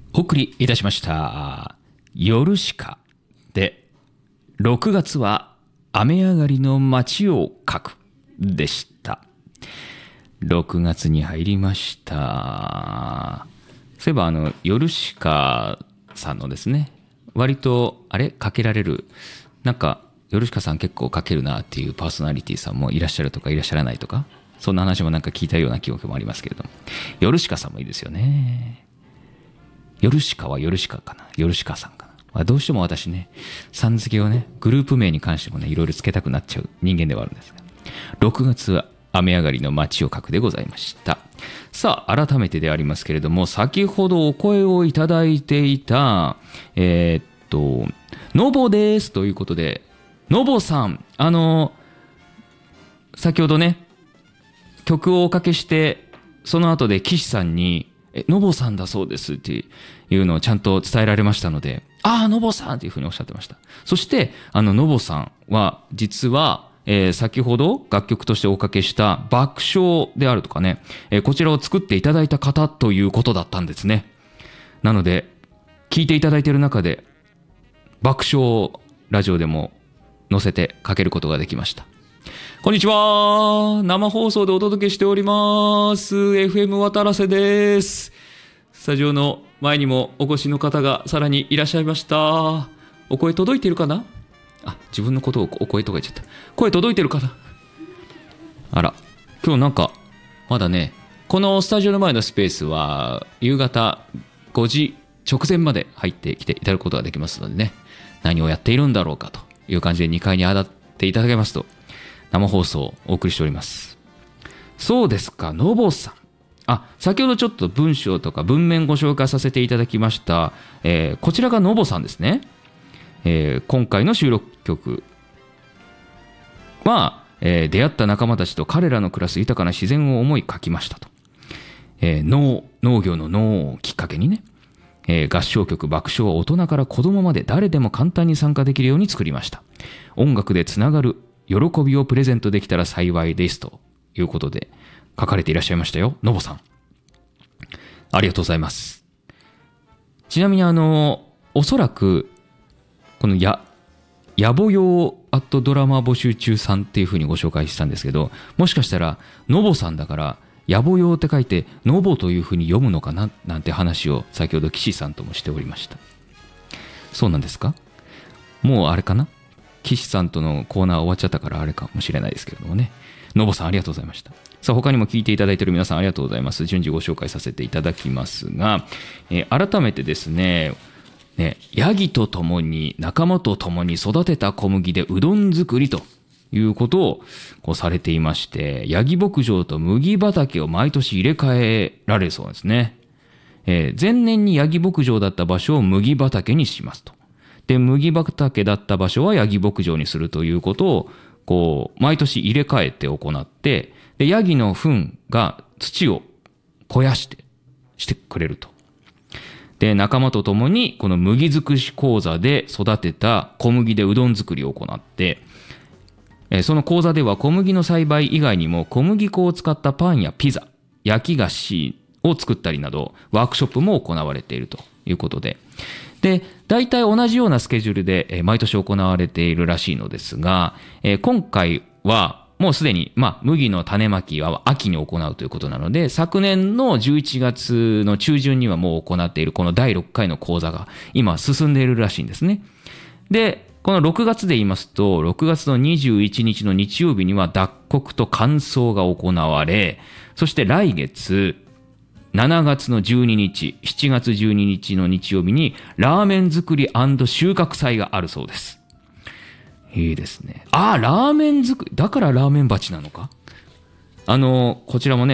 お送りいたしましたヨルシカで6月は雨上がりの街を描くでした。6月に入りました。そういえばヨルシカさんのですね、割とかけられる、なんかヨルシカさん結構かけるなっていうパーソナリティさんもいらっしゃるとかいらっしゃらないとか、そんな話もなんか聞いたような記憶もありますけれども、ヨルシカさんもいいですよね。ヨルシカはヨルシカかな、ヨルシカさんかな。どうしても私ね、さん付けをね、グループ名に関してもね、いろいろつけたくなっちゃう人間ではあるんですが、6月は雨上がりの街を描くでございました。さあ、改めてでありますけれども、先ほどお声をいただいていた、ノボですということで、ノボさん、先ほどね、曲をおかけして、その後で岸さんに、ノボさんだそうですっていうのをちゃんと伝えられましたので、ノボさんっていうふうにおっしゃってました。そして、ノボさんは、実は、先ほど楽曲としておかけした爆笑であるとかね、こちらを作っていただいた方ということだったんですね。なので、聞いていただいている中で、爆笑ラジオでも載せてかけることができました。こんにちは。生放送でお届けしております。FM 渡良瀬です。スタジオの前にもお越しの方がさらにいらっしゃいました。お声届いているかな？自分のことをお声とか言っちゃった。声届いてるかな？今日なんか、まだね、このスタジオの前のスペースは、夕方5時直前まで入ってきていただくことができますのでね、何をやっているんだろうかという感じで2階に上がっていただけますと、生放送をお送りしております。そうですか、ノボさん。先ほどちょっと文章とか文面ご紹介させていただきました。こちらがノボさんですね。今回の収録曲は、出会った仲間たちと彼らの暮らす豊かな自然を思い書きましたと。農業の農をきっかけにね、合唱曲爆笑は大人から子供まで誰でも簡単に参加できるように作りました。音楽でつながる喜びをプレゼントできたら幸いですということで書かれていらっしゃいましたよ、ノボさん。ありがとうございます。ちなみにおそらくこの野暮用ドラマ募集中さんっていうふうにご紹介したんですけど、もしかしたらノボさんだから野暮用って書いてノボというふうに読むのかななんて話を先ほど岸さんともしておりました。そうなんですか？もうあれかな、岸さんとのコーナー終わっちゃったからあれかもしれないですけれどもね。ノボさんありがとうございました。さあ、他にも聞いていただいている皆さんありがとうございます。順次ご紹介させていただきますが、改めてですね、ヤギと共に仲間と共に育てた小麦でうどん作りということをこうされていまして、ヤギ牧場と麦畑を毎年入れ替えられるそうですね。前年にヤギ牧場だった場所を麦畑にしますと。で、麦畑だった場所はヤギ牧場にするということをこう毎年入れ替えて行って、でヤギの糞が土を肥やしてくれると。で、仲間と共にこの麦尽くし講座で育てた小麦でうどん作りを行って、その講座では小麦の栽培以外にも小麦粉を使ったパンやピザ、焼き菓子を作ったりなどワークショップも行われているということで、で、大体同じようなスケジュールで毎年行われているらしいのですが、今回はもうすでに、麦の種まきは秋に行うということなので、昨年の11月の中旬にはもう行っているこの第6回の講座が今進んでいるらしいんですね。で、この6月で言いますと、6月の21日の日曜日には脱穀と乾燥が行われ、そして来月、7月の12日、7月12日の日曜日にラーメン作り&収穫祭があるそうです。いいですね。ラーメン作り、だからラーメン鉢なのか？こちらもね、